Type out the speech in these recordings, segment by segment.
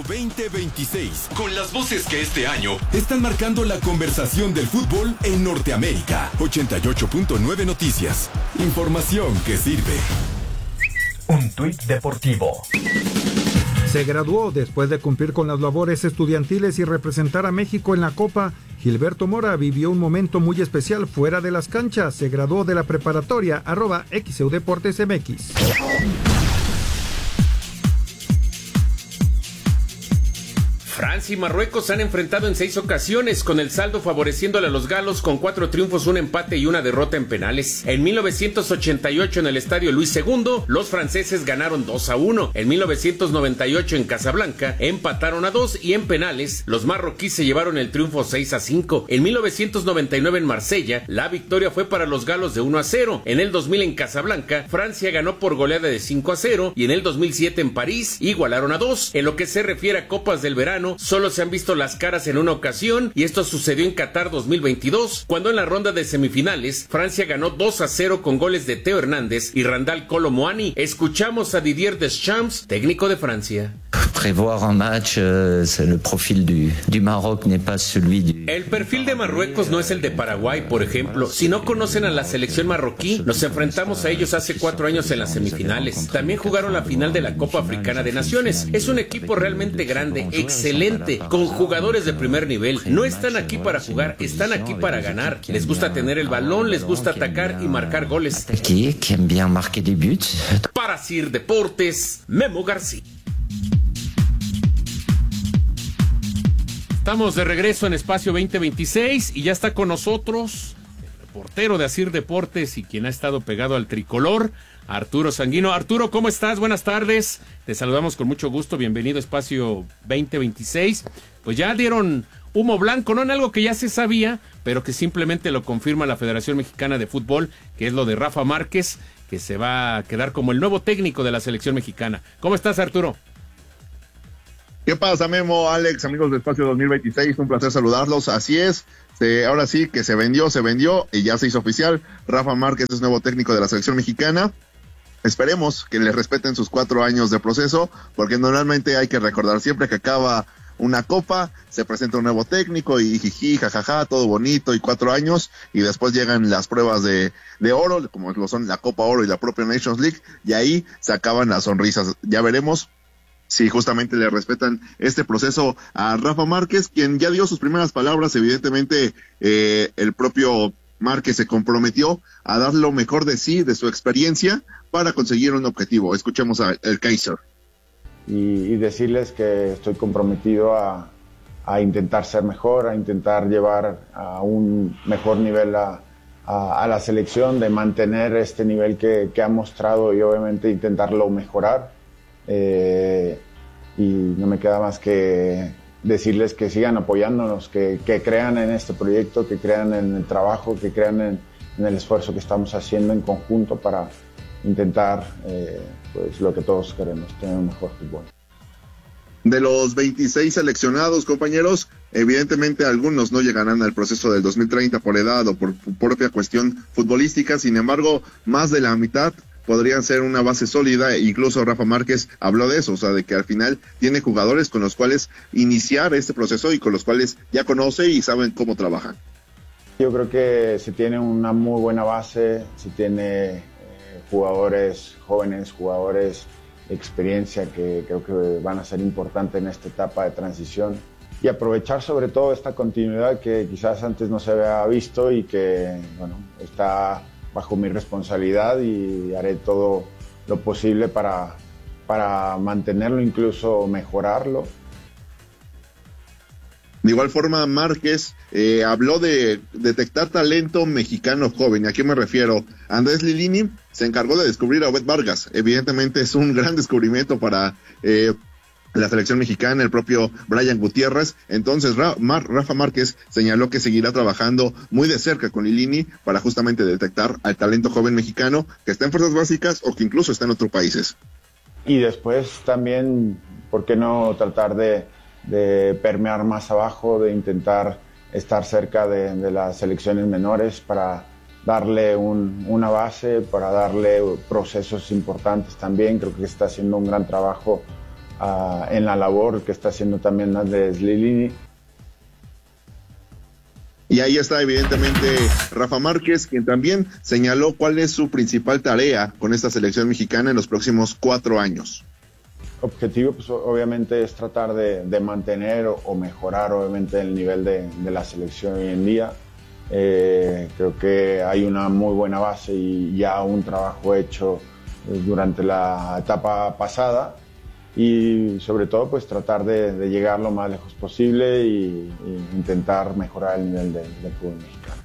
2026, con las voces que este año están marcando la conversación del fútbol en Norteamérica. 88.9 Noticias. Información que sirve. Un tuit deportivo. Se graduó después de cumplir con las labores estudiantiles y representar a México en la Copa. Gilberto Mora vivió un momento muy especial fuera de las canchas. Se graduó de la preparatoria @XEU Deportes MX. Francia y Marruecos se han enfrentado en 6 ocasiones, con el saldo favoreciéndole a los galos con 4 triunfos, un empate y una derrota en penales. En 1988 en el estadio Luis II, los franceses ganaron 2-1. En 1998 en Casablanca empataron a 2 y en penales los marroquíes se llevaron el triunfo 6-5. En 1999 en Marsella, la victoria fue para los galos de 1-0. En el 2000 en Casablanca, Francia ganó por goleada de 5-0 y en el 2007 en París igualaron a 2. En lo que se refiere a Copas del Verano, solo se han visto las caras en una ocasión y esto sucedió en Qatar 2022, cuando en la ronda de semifinales Francia ganó 2-0 con goles de Teo Hernández y Randal Kolo Muani. Escuchamos a Didier Deschamps, técnico de Francia. Prévoir un match, el perfil du Maroc n'est pas celui du... El perfil de Marruecos no es el de Paraguay, por ejemplo. Si no conocen a la selección marroquí, nos enfrentamos a ellos hace 4 años en las semifinales. También jugaron la final de la Copa Africana de Naciones. Es un equipo realmente grande, excelente, con jugadores de primer nivel. No están aquí para jugar, están aquí para ganar. Les gusta tener el balón, les gusta atacar y marcar goles. Para CIR Deportes, Memo García. Estamos de regreso en Espacio 2026 y ya está con nosotros el reportero de ASIR Deportes y quien ha estado pegado al tricolor, Arturo Sanguino. Arturo, ¿cómo estás? Buenas tardes. Te saludamos con mucho gusto. Bienvenido a Espacio 2026. Pues ya dieron humo blanco, no en algo que ya se sabía, pero que simplemente lo confirma la Federación Mexicana de Fútbol, que es lo de Rafa Márquez, que se va a quedar como el nuevo técnico de la selección mexicana. ¿Cómo estás, Arturo? ¿Qué pasa, Memo, Alex, amigos de Espacio 2026? Un placer saludarlos. Así es, ahora sí que se vendió y ya se hizo oficial. Rafa Márquez es nuevo técnico de la selección mexicana. Esperemos que le respeten sus 4 años de proceso, porque normalmente hay que recordar siempre que acaba una copa, se presenta un nuevo técnico y jiji, jajaja, todo bonito y 4 años, y después llegan las pruebas de oro, como lo son la Copa Oro y la propia Nations League, y ahí se acaban las sonrisas. Ya veremos si justamente le respetan este proceso a Rafa Márquez, quien ya dio sus primeras palabras. Evidentemente, el propio Márquez se comprometió a dar lo mejor de sí, de su experiencia, para conseguir un objetivo. Escuchemos al Kaiser. Y decirles que estoy comprometido a intentar ser mejor, a intentar llevar a un mejor nivel a la selección, de mantener este nivel que ha mostrado y obviamente intentarlo mejorar. Y no me queda más que decirles que sigan apoyándonos, que crean en este proyecto, que crean en el trabajo, que crean en el esfuerzo que estamos haciendo en conjunto para intentar pues lo que todos queremos, tener un mejor fútbol. De los 26 seleccionados, compañeros, evidentemente algunos no llegarán al proceso del 2030 por edad o por propia cuestión futbolística. Sin embargo, más de la mitad podrían ser una base sólida. Incluso Rafa Márquez habló de eso, o sea, de que al final tiene jugadores con los cuales iniciar este proceso y con los cuales ya conoce y saben cómo trabajan. Yo creo que se tiene una muy buena base, se tiene jugadores jóvenes, jugadores de experiencia que creo que van a ser importantes en esta etapa de transición, y aprovechar sobre todo esta continuidad que quizás antes no se había visto y que, bueno, está bajo mi responsabilidad, y haré todo lo posible para mantenerlo, incluso mejorarlo. De igual forma, Márquez habló de detectar talento mexicano joven. ¿Y a qué me refiero? Andrés Lilini se encargó de descubrir a Obed Vargas. Evidentemente es un gran descubrimiento para la selección mexicana, el propio Brian Gutiérrez. Entonces Rafa Márquez señaló que seguirá trabajando muy de cerca con Lilini para justamente detectar al talento joven mexicano que está en fuerzas básicas o que incluso está en otros países. Y después también, ¿por qué no tratar de permear más abajo, de intentar estar cerca de las selecciones menores para darle una base, para darle procesos importantes también? Creo que está haciendo un gran trabajo en la labor que está haciendo también Andrés Lilini. Y ahí está evidentemente Rafa Márquez, quien también señaló cuál es su principal tarea con esta selección mexicana en los próximos 4 años. Objetivo, pues obviamente es tratar de mantener o mejorar obviamente el nivel de la selección hoy en día. Creo que hay una muy buena base y ya un trabajo hecho durante la etapa pasada, y sobre todo pues tratar de llegar lo más lejos posible y intentar mejorar el nivel del fútbol mexicano.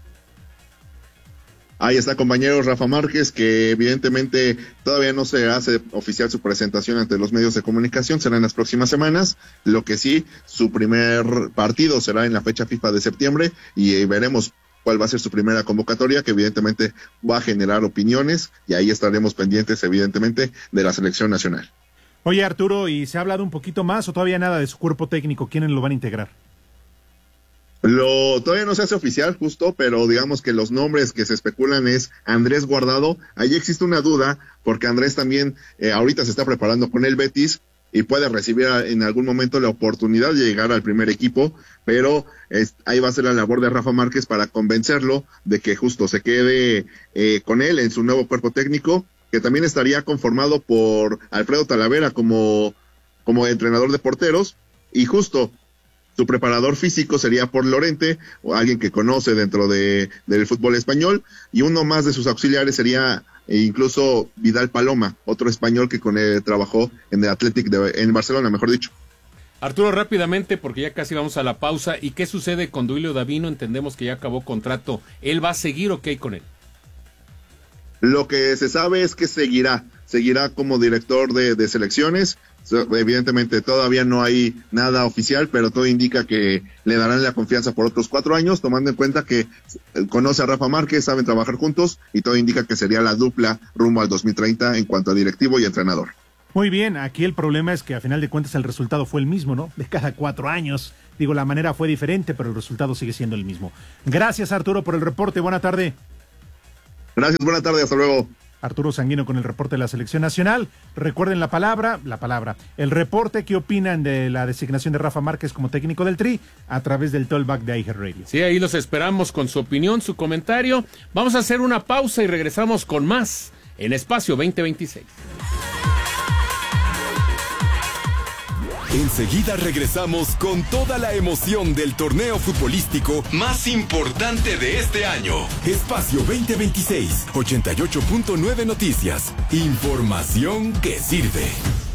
Ahí está, compañeros, Rafa Márquez, que evidentemente todavía no se hace oficial su presentación ante los medios de comunicación, será en las próximas semanas. Lo que sí, su primer partido será en la fecha FIFA de septiembre y veremos cuál va a ser su primera convocatoria, que evidentemente va a generar opiniones, y ahí estaremos pendientes evidentemente de la selección nacional. Oye, Arturo, ¿y se ha hablado un poquito más o todavía nada de su cuerpo técnico? ¿Quiénes lo van a integrar? Todavía no se hace oficial, justo, pero digamos que los nombres que se especulan es Andrés Guardado. Ahí existe una duda, porque Andrés también ahorita se está preparando con el Betis y puede recibir en algún momento la oportunidad de llegar al primer equipo, pero ahí va a ser la labor de Rafa Márquez para convencerlo de que justo se quede con él en su nuevo cuerpo técnico, que también estaría conformado por Alfredo Talavera como entrenador de porteros, y justo su preparador físico sería por Lorente, o alguien que conoce dentro del fútbol español, y uno más de sus auxiliares sería incluso Vidal Paloma, otro español que con él trabajó en el Athletic en Barcelona, mejor dicho. Arturo, rápidamente, porque ya casi vamos a la pausa, ¿y qué sucede con Duilio Davino? Entendemos que ya acabó contrato, ¿él va a seguir o qué hay con él? Lo que se sabe es que seguirá como director de selecciones. Evidentemente todavía no hay nada oficial, pero todo indica que le darán la confianza por otros 4 años, tomando en cuenta que conoce a Rafa Márquez, saben trabajar juntos, y todo indica que sería la dupla rumbo al 2030 en cuanto a directivo y entrenador. Muy bien, aquí el problema es que a final de cuentas el resultado fue el mismo, ¿no? De cada 4 años. Digo, la manera fue diferente, pero el resultado sigue siendo el mismo. Gracias, Arturo, por el reporte. Buena tarde. Gracias, buena tarde, hasta luego. Arturo Sanguino con el reporte de la Selección Nacional. Recuerden el reporte. ¿Qué opinan de la designación de Rafa Márquez como técnico del Tri? A través del Tollback de iHeartRadio. Sí, ahí los esperamos con su opinión, su comentario. Vamos a hacer una pausa y regresamos con más en Espacio 2026. Enseguida regresamos con toda la emoción del torneo futbolístico más importante de este año. Espacio 2026, 88.9 Noticias. Información que sirve.